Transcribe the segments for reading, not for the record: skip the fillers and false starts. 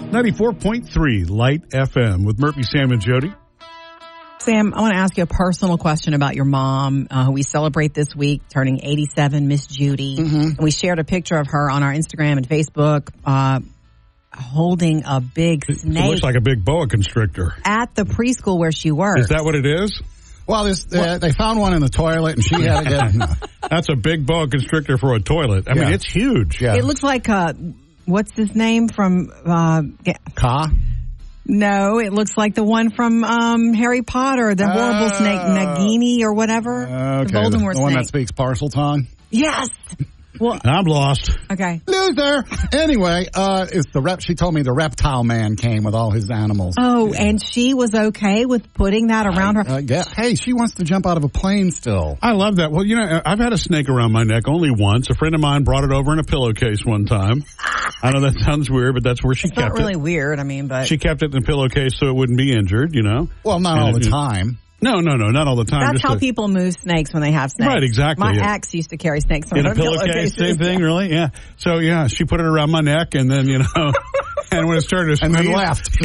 94.3 Light FM with Murphy, Sam, and Jody. Sam, I want to ask you a personal question about your mom, who we celebrate this week, turning 87, Miss Judy. And we shared a picture of her on our Instagram and Facebook holding a big snake. It looks like a big boa constrictor. At the preschool where she works. Is that what it is? Well, they found one in the toilet, and she had to get... That's a big boa constrictor for a toilet. I mean, it's huge. Yeah. It looks like, what's his name from... Ka? No, it looks like the one from Harry Potter, the horrible snake, Nagini or whatever. Okay, the Voldemort the one snake. that speaks Parseltongue? Yes. Well, I'm lost. Okay. Loser. Anyway, it's the she told me the reptile man came with all his animals. Oh, and she was okay with putting that around her? Yeah. Hey, she wants to jump out of a plane still. I love that. Well, I've had a snake around my neck only once. A friend of mine brought it over in a pillowcase one time. I know that sounds weird, but that's where she kept it. It's not really weird, but... She kept it in a pillowcase so it wouldn't be injured, Well, not all the time. No, not all the time. That's how people move snakes when they have snakes. Right, exactly. My ex used to carry snakes in a pillowcase. Same thing, really? Yeah. So, she put it around my neck, and then, and when it started to squeeze... And then left.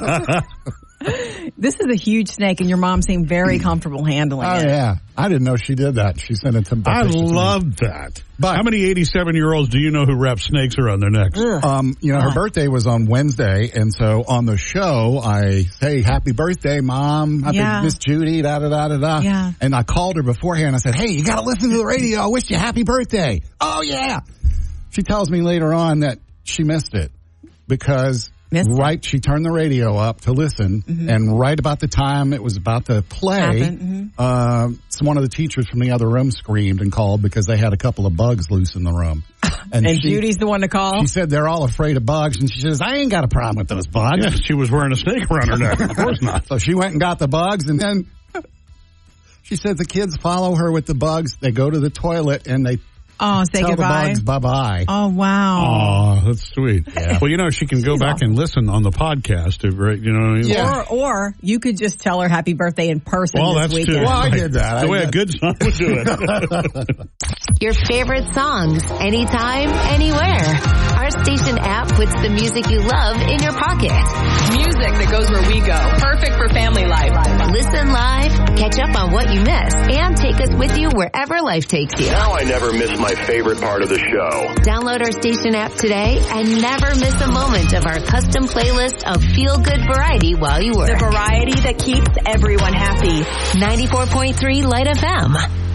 This is a huge snake, and your mom seemed very comfortable handling it. Oh, yeah. I didn't know she did that. She sent it to... I love that. But how many 87-year-olds do you know who wrap snakes around their necks? Her birthday was on Wednesday, and so on the show, I say, happy birthday, Mom. Happy Miss Judy, da-da-da-da-da. Yeah. And I called her beforehand. I said, hey, you got to listen to the radio. I wish you happy birthday. Oh, yeah. She tells me later on that she missed it because... she turned the radio up to listen, and right about the time it was about to play, one of the teachers from the other room screamed and called because they had a couple of bugs loose in the room. And Judy's the one to call? She said they're all afraid of bugs, and she says, I ain't got a problem with those bugs. Yeah, she was wearing a snake around her neck. Of course not. So she went and got the bugs, and then she said the kids follow her with the bugs. They go to the toilet, and they say tell goodbye. the bugs bye-bye. Oh, wow. Oh, that's sweet. Yeah. Well, she can go back and listen on the podcast, right? You know what I mean? Yeah. Or you could just tell her happy birthday in person this weekend. True. Well, I did that. The way a good son would do it. Your favorite songs, anytime, anywhere. Our station app puts the music you love in your pocket. Music that goes where we go. Perfect for family life. Listen live, catch up on what you missed, and take us with you wherever life takes you. Now I never miss my favorite part of the show. Download our station app today and never miss a moment of our custom playlist of feel-good variety while you work. The variety that keeps everyone happy. 94.3 Light FM.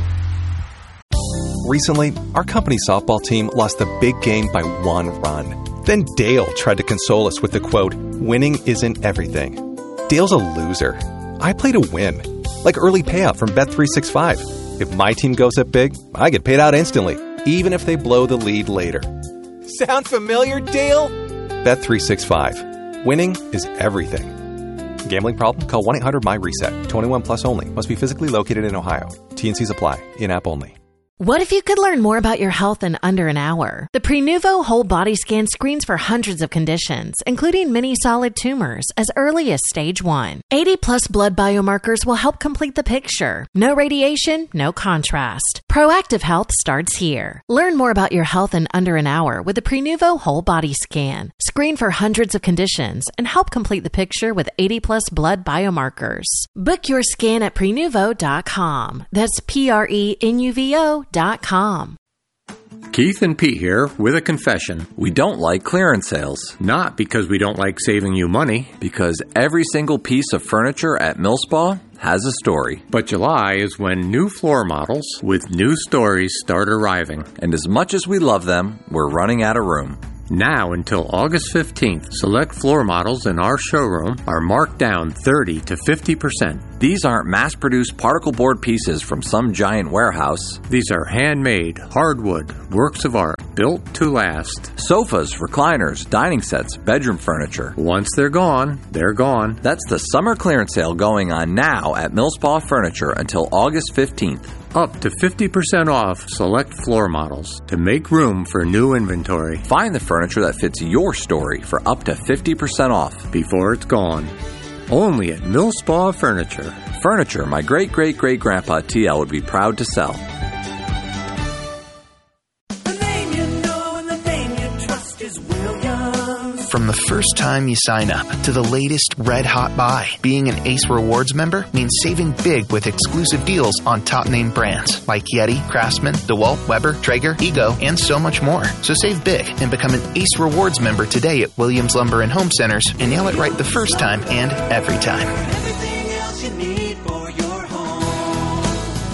Recently, our company softball team lost the big game by 1 run. Then Dale tried to console us with the quote, winning isn't everything. Dale's a loser. I play to win. Like early payout from Bet365. If my team goes up big, I get paid out instantly, even if they blow the lead later. Sound familiar, Dale? Bet365. Winning is everything. Gambling problem? Call 1-800-MY-RESET. 21 plus only. Must be physically located in Ohio. T&Cs apply. In-app only. What if you could learn more about your health in under an hour? The Prenuvo Whole Body Scan screens for hundreds of conditions, including many solid tumors, as early as stage 1. 80-plus blood biomarkers will help complete the picture. No radiation, no contrast. Proactive health starts here. Learn more about your health in under an hour with the Prenuvo Whole Body Scan. Screen for hundreds of conditions and help complete the picture with 80-plus blood biomarkers. Book your scan at Prenuvo.com. That's Prenuvo.com. Keith and Pete here with a confession. We don't like clearance sales. Not because we don't like saving you money. Because every single piece of furniture at Millspa has a story. But July is when new floor models with new stories start arriving. And as much as we love them, we're running out of room. Now until August 15th, select floor models in our showroom are marked down 30 to 50%. These aren't mass-produced particle board pieces from some giant warehouse. These are handmade, hardwood, works of art, built to last. Sofas, recliners, dining sets, bedroom furniture. Once they're gone, they're gone. That's the summer clearance sale going on now at Millspa Furniture until August 15th. Up to 50% off select floor models to make room for new inventory. Find the furniture that fits your story for up to 50% off before it's gone. Only at Millspa Furniture. Furniture my great-great-great-grandpa TL would be proud to sell. The name you know and the name you trust is Williams. From the first time you sign up to the latest red hot buy, being an Ace Rewards member means saving big with exclusive deals on top name brands like Yeti, Craftsman, DeWalt, Weber, Traeger, Ego, and so much more. So save big and become an Ace Rewards member today at Williams Lumber and Home Centers and nail it right the first time and every time. Everything else you need for your home.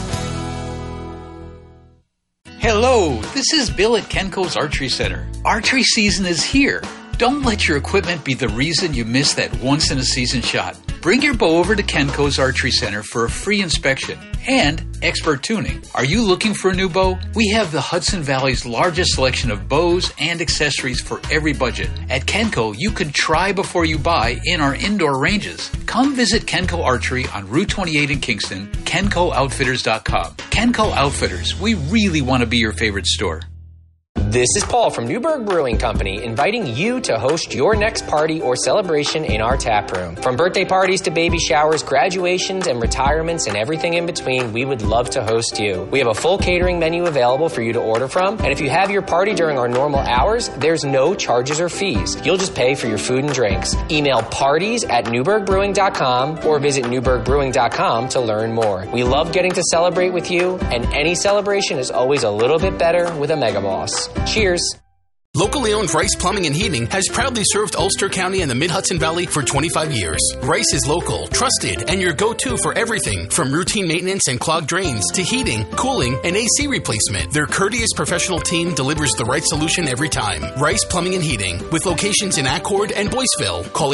Hello, this is Bill at Kenco's Archery Center. Archery season is here. Don't let your equipment be the reason you miss that once-in-a-season shot. Bring your bow over to Kenco's Archery Center for a free inspection and expert tuning. Are you looking for a new bow? We have the Hudson Valley's largest selection of bows and accessories for every budget. At Kenco, you can try before you buy in our indoor ranges. Come visit Kenco Archery on Route 28 in Kingston, KencoOutfitters.com. Kenco Outfitters, we really want to be your favorite store. This is Paul from Newberg Brewing Company, inviting you to host your next party or celebration in our tap room. From birthday parties to baby showers, graduations, and retirements, and everything in between, we would love to host you. We have a full catering menu available for you to order from, and if you have your party during our normal hours, there's no charges or fees. You'll just pay for your food and drinks. Email parties@newbergbrewing.com or visit newbergbrewing.com to learn more. We love getting to celebrate with you, and any celebration is always a little bit better with a Mega Boss. Cheers. Locally owned Rice Plumbing and Heating has proudly served Ulster County and the Mid-Hudson Valley for 25 years. Rice is local, trusted, and your go-to for everything from routine maintenance and clogged drains to heating, cooling, and AC replacement. Their courteous professional team delivers the right solution every time. Rice Plumbing and Heating, with locations in Accord and Boyceville. Call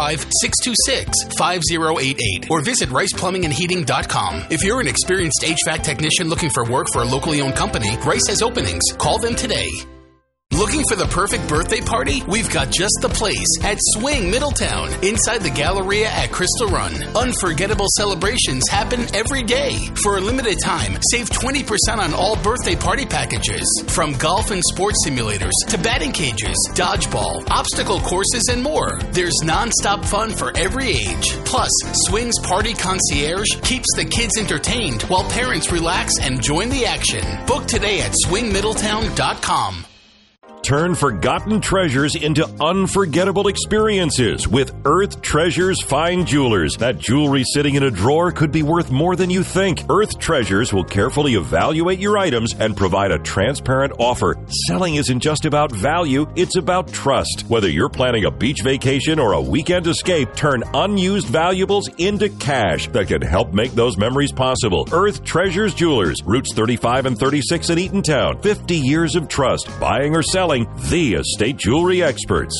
845-626-5088 or visit riceplumbingandheating.com. If you're an experienced HVAC technician looking for work for a locally owned company, Rice has openings. Call them today. Looking for the perfect birthday party? We've got just the place at Swing Middletown, inside the Galleria at Crystal Run. Unforgettable celebrations happen every day. For a limited time, save 20% on all birthday party packages. From golf and sports simulators to batting cages, dodgeball, obstacle courses, and more. There's non-stop fun for every age. Plus, Swing's Party Concierge keeps the kids entertained while parents relax and join the action. Book today at swingmiddletown.com. Turn forgotten treasures into unforgettable experiences with Earth Treasures Fine Jewelers. That jewelry sitting in a drawer could be worth more than you think. Earth Treasures will carefully evaluate your items and provide a transparent offer. Selling isn't just about value, it's about trust. Whether you're planning a beach vacation or a weekend escape, turn unused valuables into cash that can help make those memories possible. Earth Treasures Jewelers, Routes 35 and 36 in Eatontown. 50 years of trust, buying or selling, the estate jewelry experts.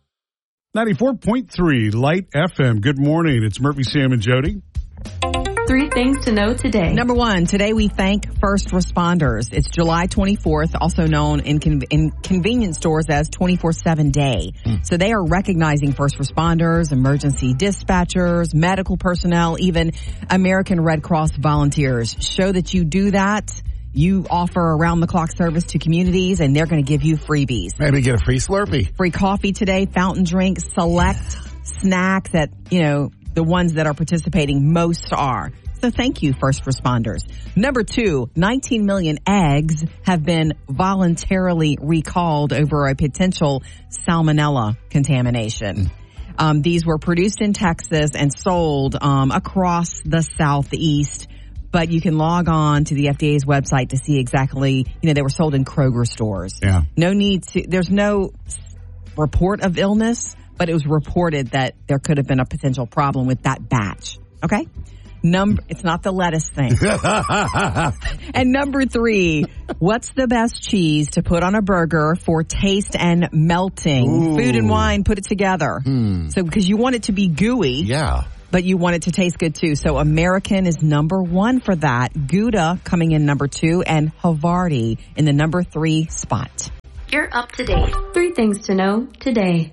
94.3 Light FM. Good morning. It's Murphy, Sam, and Jody. 3 things to know today. Number 1, today we thank first responders. It's July 24th, also known in convenience stores as 24/7 Day. So they are recognizing first responders, emergency dispatchers, medical personnel, even American Red Cross volunteers. Show that you do that. You offer around-the-clock service to communities, and they're going to give you freebies. Maybe get a free Slurpee. Free coffee today, fountain drinks, select snacks that, the ones that are participating most are. So thank you, first responders. Number 2, 19 million eggs have been voluntarily recalled over a potential salmonella contamination. These were produced in Texas and sold across the Southeast. But you can log on to the FDA's website to see exactly, they were sold in Kroger stores. Yeah. There's no report of illness, but it was reported that there could have been a potential problem with that batch. Okay? It's not the lettuce thing. And number 3, what's the best cheese to put on a burger for taste and melting? Ooh. Food and wine, put it together. So because you want it to be gooey. Yeah. But you want it to taste good, too. So American is number 1 for that. Gouda coming in number 2, and Havarti in the number 3 spot. You're up to date. 3 things to know today.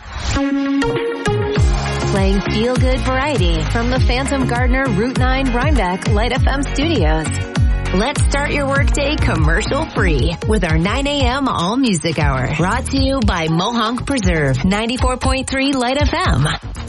Playing feel-good variety from the Phantom Gardener Route 9 Rhinebeck Light FM studios. Let's start your workday commercial-free with our 9 a.m. All Music Hour. Brought to you by Mohonk Preserve, 94.3 Light FM.